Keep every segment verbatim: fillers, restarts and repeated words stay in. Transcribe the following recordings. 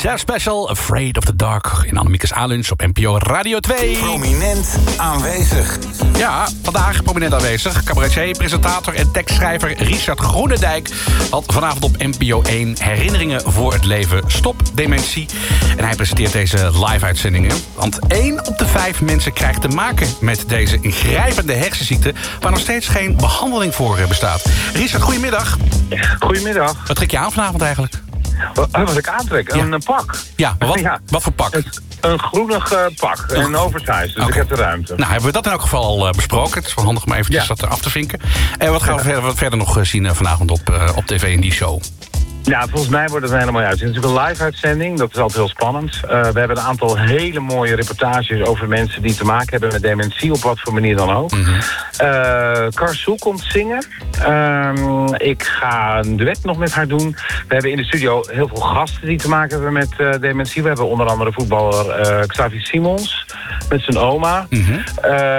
Zes Special, Afraid of the Dark. In Annemiekes A-lunch op N P O Radio twee. Prominent aanwezig. Ja, vandaag prominent aanwezig. Cabaretier, presentator en tekstschrijver Richard Groenendijk had vanavond op N P O één Herinneringen voor het leven. Stop dementie. En hij presenteert deze live-uitzendingen. Want één op de vijf mensen krijgt te maken met deze ingrijpende hersenziekte, waar nog steeds geen behandeling voor bestaat. Richard, goedemiddag. Goedemiddag. Wat trek je aan vanavond eigenlijk? Wat, wat ik aantrek? Ja. Een pak. Ja, maar wat, ja. wat voor pak? Een, een groenig uh, pak. Oh. Een oversize, dus okay. Ik heb de ruimte. Nou, hebben we dat in elk geval al uh, besproken. Het is wel handig om eventjes ja. dat af te vinken. En wat gaan we ja. verder, wat verder nog zien uh, vanavond op, uh, op tv in die show? Ja, volgens mij wordt het een hele mooie uitzending. Het is natuurlijk een live-uitzending, dat is altijd heel spannend. Uh, we hebben een aantal hele mooie reportages over mensen die te maken hebben met dementie, op wat voor manier dan ook. Mm-hmm. uh, Karsoe komt zingen. Uh, ik ga een duet nog met haar doen. We hebben in de studio heel veel gasten die te maken hebben met uh, dementie. We hebben onder andere voetballer uh, Xavi Simons met zijn oma. Mm-hmm. Uh,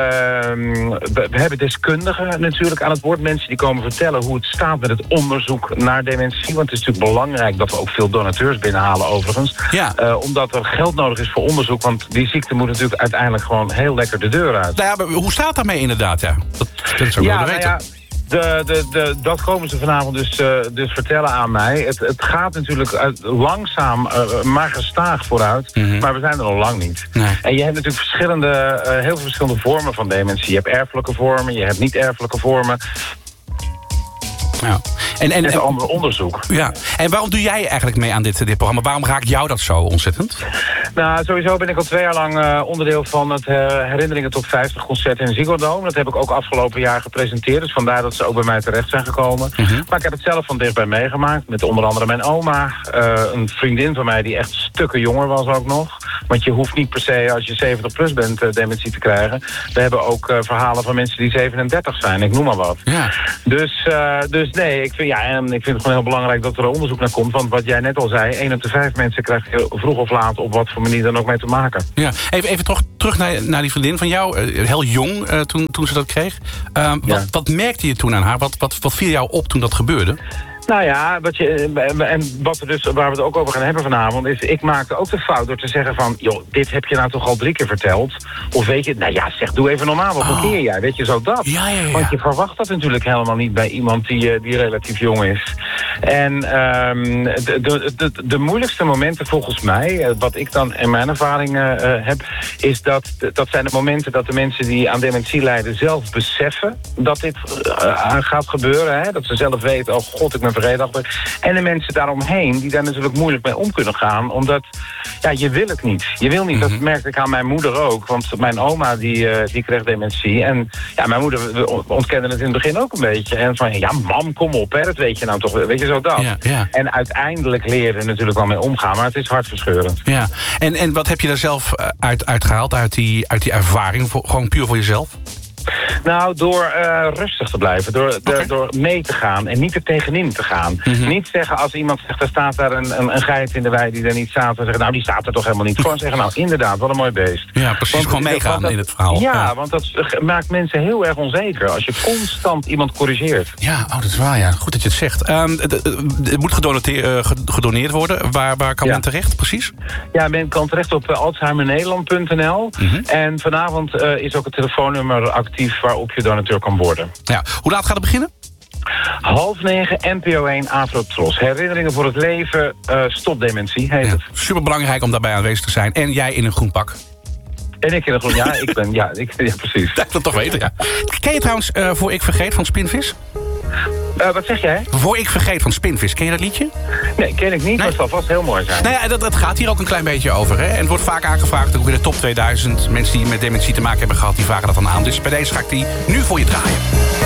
we, we hebben deskundigen natuurlijk aan het woord. Mensen die komen vertellen hoe het staat met het onderzoek naar dementie. Want het is natuurlijk belangrijk dat we ook veel donateurs binnenhalen overigens. Ja. Uh, omdat er geld nodig is voor onderzoek. Want die ziekte moet natuurlijk uiteindelijk gewoon heel lekker de deur uit. Nou ja, maar hoe staat daarmee inderdaad? Ja, dat, dat zou ik ja, willen weten. Nou ja, De, de, de, dat komen ze vanavond dus, uh, dus vertellen aan mij. Het, het gaat natuurlijk uit, langzaam, uh, maar gestaag vooruit. Mm-hmm. Maar we zijn er nog lang niet. Nee. En je hebt natuurlijk verschillende, uh, heel veel verschillende vormen van dementie. Je hebt erfelijke vormen, je hebt niet-erfelijke vormen. Ja. En, en, en een ander onderzoek. Ja. En waarom doe jij eigenlijk mee aan dit, dit programma? Waarom raakt jou dat zo ontzettend? Nou, sowieso ben ik al twee jaar lang uh, onderdeel van het uh, Herinneringen tot vijftig concert in Ziggo Dome. Dat heb ik ook afgelopen jaar gepresenteerd. Dus vandaar dat ze ook bij mij terecht zijn gekomen. Mm-hmm. Maar ik heb het zelf van dichtbij meegemaakt. Met onder andere mijn oma. Uh, een vriendin van mij die echt stukken jonger was ook nog. Want je hoeft niet per se als je zeventig plus bent uh, dementie te krijgen. We hebben ook uh, verhalen van mensen die zevenendertig zijn. Ik noem maar wat. Ja. Dus, uh, dus nee, ik vind, ja, en ik vind het gewoon heel belangrijk dat er onderzoek naar komt. Want wat jij net al zei, één op de vijf mensen krijgt heel vroeg of laat op wat voor manier dan ook mee te maken. Ja, even, even toch terug naar, naar die vriendin van jou. Uh, heel jong uh, toen, toen ze dat kreeg. Uh, wat, ja. wat merkte je toen aan haar? Wat, wat, wat viel jou op toen dat gebeurde? Nou ja, wat je, en wat we dus, waar we het ook over gaan hebben vanavond, is ik maakte ook de fout door te zeggen van, joh, dit heb je nou toch al drie keer verteld? Of weet je, nou ja, zeg, doe even normaal, wat oh. keer jij? Weet je, zo dat. Ja, ja, ja. Want je verwacht dat natuurlijk helemaal niet bij iemand die, die relatief jong is. En um, de, de, de, de moeilijkste momenten volgens mij, wat ik dan in mijn ervaring uh, heb, is dat, dat zijn de momenten dat de mensen die aan dementie lijden zelf beseffen dat dit uh, gaat gebeuren. Hè? Dat ze zelf weten, oh god, ik ben verredachtig. En de mensen daaromheen die daar natuurlijk moeilijk mee om kunnen gaan. Omdat, ja, je wil het niet. Je wil niet. Mm-hmm. Dat merkte ik aan mijn moeder ook. Want mijn oma, die, uh, die kreeg dementie. En ja, mijn moeder ontkende het in het begin ook een beetje. En van, ja, mam, kom op, hè. Dat weet je nou toch. Weet je, zo dat. Ja, ja. En uiteindelijk leerde er natuurlijk wel mee omgaan. Maar het is hartverscheurend. Ja. En, en wat heb je daar zelf uit, uit gehaald? Uit die, uit die ervaring? Voor, gewoon puur voor jezelf? Nou, door uh, rustig te blijven, door, de, okay. door mee te gaan en niet er tegenin te gaan. Mm-hmm. Niet zeggen als iemand zegt, er staat daar een, een, een geit in de wei die er niet staat, dan zeggen, nou die staat er toch helemaal niet. Gewoon zeggen, nou inderdaad, wat een mooi beest. Ja, precies, want, gewoon meegaan dat, in het verhaal. Ja, ja, want dat maakt mensen heel erg onzeker als je constant iemand corrigeert. Ja, oh, dat is waar, ja. Goed dat je het zegt. Um, het, het moet gedoneerd, gedoneerd worden. Waar, waar kan ja. men terecht, precies? Ja, men kan terecht op uh, alzheimer nederland punt n l. Mm-hmm. En vanavond uh, is ook het telefoonnummer actief waarop je donateur kan worden. Ja. Hoe laat gaat het beginnen? Half negen, N P O één, Afrotros. Herinneringen voor het leven, uh, stop dementie, heet ja, het. Superbelangrijk om daarbij aanwezig te zijn. En jij in een groen pak. En ik in een groen, ja, ik ben, ja, ik, ja precies. Dat wil toch weten, ja. Ken je trouwens uh, Voor ik vergeet van Spinvis? Uh, wat zeg jij? Voor ik vergeet van Spinvis. Ken je dat liedje? Nee, ken ik niet, nee. Maar het zal vast heel mooi zijn. Nou ja, dat, dat gaat hier ook een klein beetje over. Hè? En het wordt vaak aangevraagd, ook in de top tweeduizend. Mensen die met dementie te maken hebben gehad, die vragen dat dan aan. Dus bij deze ga ik die nu voor je draaien.